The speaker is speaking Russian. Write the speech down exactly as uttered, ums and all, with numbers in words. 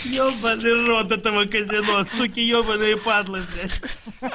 Ёбаный рот этого казино, суки, ёбаные падлы, блядь.